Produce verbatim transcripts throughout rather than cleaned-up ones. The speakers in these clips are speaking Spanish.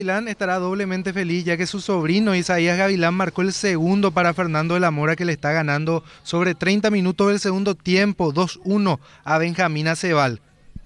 Gavilán estará doblemente feliz ya que su sobrino Isaías Gavilán marcó el segundo para Fernando de la Mora, que le está ganando sobre treinta minutos del segundo tiempo, dos uno a Benjamín Acebal.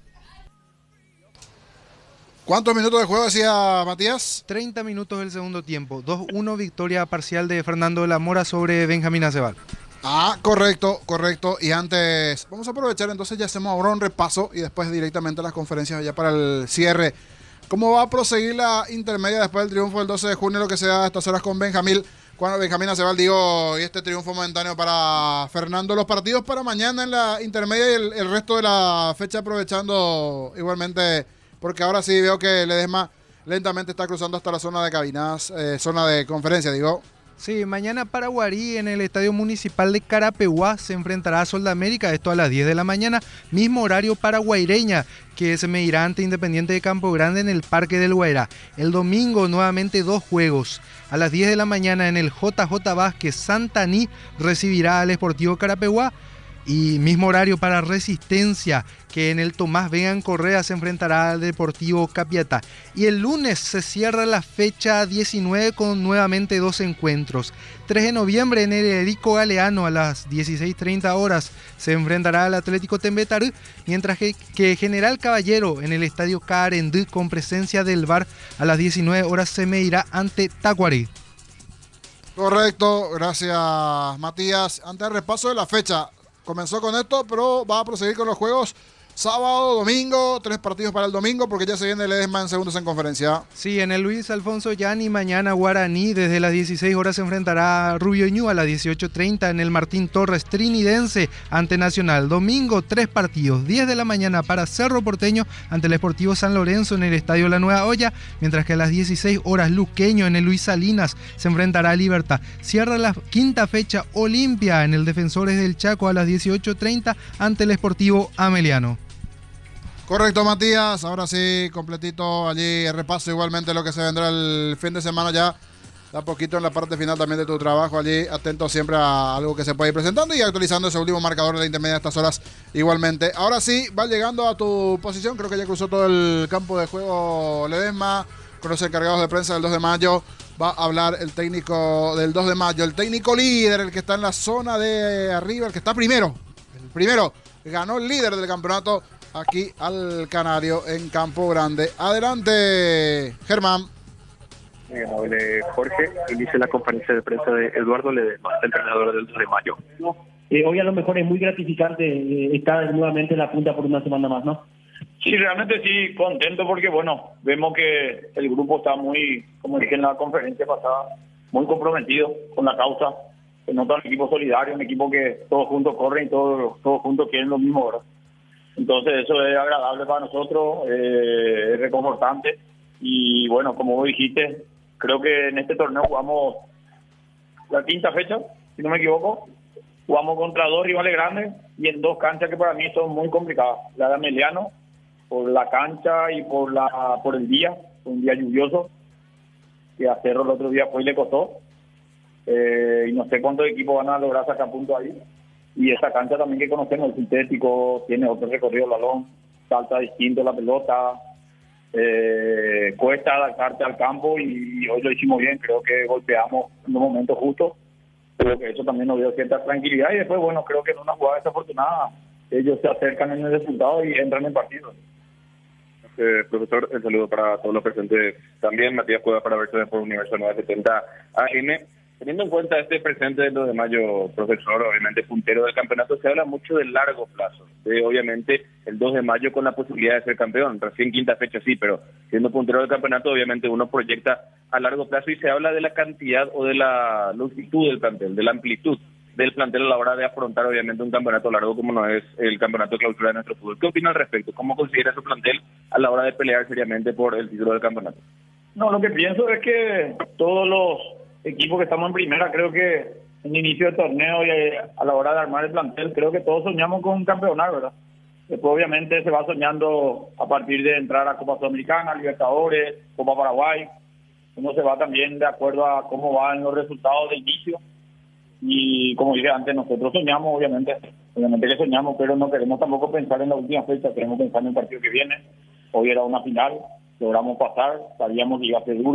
¿Cuántos minutos de juego decía Matías? treinta minutos del segundo tiempo, dos uno victoria parcial de Fernando de la Mora sobre Benjamín Acebal. Ah, correcto, correcto. Y antes, vamos a aprovechar entonces, ya hacemos ahora un repaso y después directamente a las conferencias ya para el cierre. ¿Cómo va a proseguir la intermedia después del triunfo del doce de junio, lo que se da a estas horas con Benjamín? Cuando Benjamín Acebal, digo, y este triunfo momentáneo para Fernando. Los partidos para mañana en la intermedia y el, el resto de la fecha, aprovechando igualmente, porque ahora sí veo que Ledesma lentamente está cruzando hasta la zona de cabinas, eh, zona de conferencia, digo. Sí, mañana Paraguarí en el Estadio Municipal de Carapeguá se enfrentará a Sol de América, esto a las diez de la mañana, mismo horario para Guaireña, que se medirá ante Independiente de Campo Grande en el Parque del Guairá. El domingo nuevamente dos juegos, a las diez de la mañana en el J J Vázquez, Santaní recibirá al Sportivo Carapeguá, y mismo horario para Resistencia, que en el Tomás Vegan Correa se enfrentará al Deportivo Capiatá. Y el lunes se cierra la fecha diecinueve con nuevamente dos encuentros. tres de noviembre en el Erico Galeano a las dieciséis treinta horas se enfrentará al Atlético Tembetarú, mientras que, que General Caballero en el Estadio Carendú con presencia del V A R a las diecinueve horas se medirá ante Tacuarí. Correcto, gracias Matías. Antes del repaso de la fecha, comenzó con esto, pero va a proseguir con los juegos sábado, domingo, tres partidos para el domingo, porque ya se viene Ledesma en segundos en conferencia. Sí, en el Luis Alfonso Yani, mañana Guaraní, desde las dieciséis horas se enfrentará a Rubio Ñu, a las dieciocho treinta en el Martín Torres Trinidense ante Nacional. Domingo, tres partidos, diez de la mañana para Cerro Porteño ante el Sportivo San Lorenzo en el Estadio La Nueva Olla, mientras que a las dieciséis horas Luqueño en el Luis Salinas se enfrentará a Libertad. Cierra la quinta fecha Olimpia en el Defensores del Chaco a las dieciocho treinta ante el Sportivo Ameliano. Correcto, Matías. Ahora sí, completito allí el repaso igualmente lo que se vendrá el fin de semana ya. Da poquito en la parte final también de tu trabajo allí. Atento siempre a algo que se puede ir presentando y actualizando ese último marcador de la intermedia a estas horas igualmente. Ahora sí, va llegando a tu posición. Creo que ya cruzó todo el campo de juego Ledesma con los encargados de prensa del dos de mayo. Va a hablar el técnico del dos de mayo, el técnico líder, el que está en la zona de arriba, el que está primero. El primero ganó el líder del campeonato aquí al Canario en Campo Grande. Adelante, Germán. Muy amable, Jorge. Inicia la conferencia de prensa de Eduardo Ledesma, entrenador del dos de mayo. Eh, hoy a lo mejor es muy gratificante eh, estar nuevamente en la punta por una semana más, ¿no? Sí, realmente sí, contento porque, bueno, vemos que el grupo está muy, como dije en la conferencia pasada, muy comprometido con la causa. Se nota un equipo solidario, un equipo que todos juntos corren y todos, todos juntos quieren lo mismo, ¿verdad? Entonces eso es agradable para nosotros, eh, es reconfortante y bueno, como vos dijiste, creo que en este torneo jugamos la quinta fecha, si no me equivoco, jugamos contra dos rivales grandes y en dos canchas que para mí son muy complicadas. La de Ameliano, por la cancha y por la por el día, un día lluvioso, que a Cerro el otro día fue y le costó, eh, y no sé cuántos equipos van a lograr sacar puntos ahí. Y esa cancha también que conocemos, el sintético, tiene otro recorrido el balón, salta distinto la pelota, eh, cuesta adaptarte al campo y, y hoy lo hicimos bien, creo que golpeamos en un momento justo, creo que eso también nos dio cierta tranquilidad y después, bueno, creo que en una jugada desafortunada ellos se acercan en el resultado y entran en el partido. Eh, profesor, el saludo para todos los presentes. También Matías Cueva para verse por Universo novecientos setenta A M. Teniendo en cuenta este presente del dos de mayo, profesor, obviamente puntero del campeonato, se habla mucho del largo plazo. De, obviamente el dos de mayo con la posibilidad de ser campeón, recién quinta fecha sí, pero siendo puntero del campeonato, obviamente uno proyecta a largo plazo y se habla de la cantidad o de la longitud del plantel, de la amplitud del plantel a la hora de afrontar obviamente un campeonato largo como no es el campeonato de clausura de nuestro fútbol. ¿Qué opina al respecto? ¿Cómo considera su plantel a la hora de pelear seriamente por el título del campeonato? No, lo que pienso es que todos los equipos que estamos en primera, creo que en el inicio del torneo y a la hora de armar el plantel, creo que todos soñamos con un campeonato, ¿verdad? Después obviamente se va soñando a partir de entrar a Copa Sudamericana, Libertadores, Copa Paraguay. Uno se va también de acuerdo a cómo van los resultados de inicio. Y como dije antes, nosotros soñamos, obviamente, obviamente que soñamos, pero no queremos tampoco pensar en la última fecha, queremos pensar en el partido que viene. Hoy era una final, logramos pasar, sabíamos que iba a ser duro.